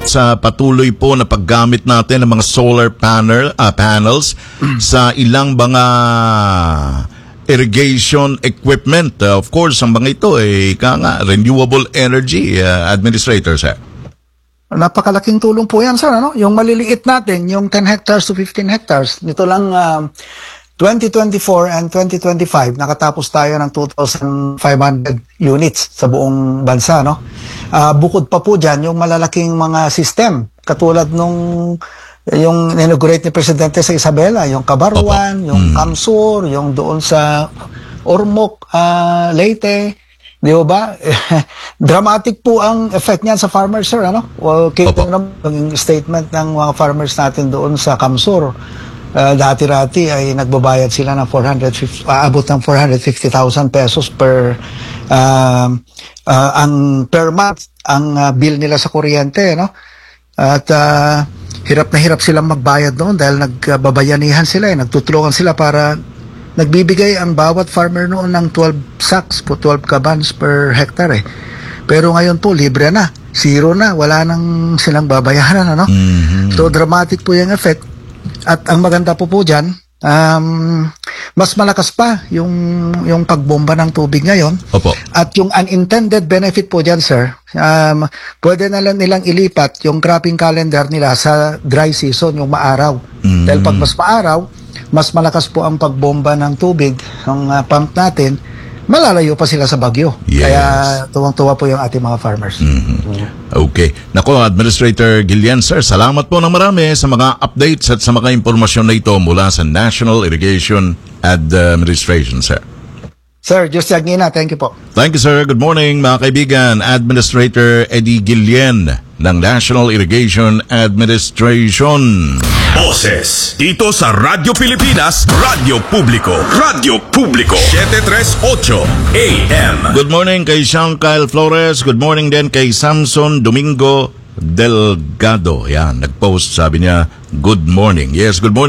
sa patuloy po na paggamit natin ng mga solar panels sa ilang mga irrigation equipment. Of course, ang mga ito ay renewable energy, Administrator, sir. Napakalaking tulong po yan, sir. Ano? Yung maliliit natin, yung 10 hectares to 15 hectares, nito lang 2024 and 2025, nakatapos tayo ng 2,500 units sa buong bansa. No? Bukod pa po dyan, yung malalaking mga system, katulad nung yung inaugurate ni Presidente sa Isabela, yung Cabarwan, yung Kamsur, yung doon sa Ormoc, Leyte, di ba? Dramatic po ang effect niyan sa farmers, sir. Ano? Kita yung statement ng mga farmers natin doon sa Kamsur. Dati-rati ay nagbabayad sila ng abot ng 450,000 pesos per month ang bill nila sa kuryente, no? At hirap na hirap silang magbayad doon dahil nagbabayanihan sila, nagtutulungan sila para nagbibigay ang bawat farmer noon ng 12 sacks po, 12 kabans per hectare. Pero ngayon po libre na, zero na, wala nang silang babayaran, ano? So dramatic po yung effect. At ang maganda po dyan, mas malakas pa yung pagbomba ng tubig ngayon. At yung unintended benefit po dyan, sir, pwede na lang nilang ilipat yung cropping calendar nila sa dry season, yung maaraw. Dahil pag mas maaraw, mas malakas po ang pagbomba ng tubig ng pump natin, malalayo pa sila sa bagyo. Yes. Kaya tuwang-tuwa po yung ating mga farmers. Okay. Nako, Administrator Guillen, sir, salamat po ng marami sa mga updates at sa mga impormasyon na ito mula sa National Irrigation Administration, sir. Sir, Diyos Yagina, thank you po. Thank you, sir. Good morning, mga kaibigan. Administrator Eddie Guillen ng National Irrigation Administration. Boses dito sa Radyo Pilipinas, Radyo Publiko, Radyo Publiko 738 AM. Good morning kay Sean Kyle Flores. Good morning din kay Samson Domingo Delgado. Yan, nag-post, sabi niya, good morning. Yes, good morning.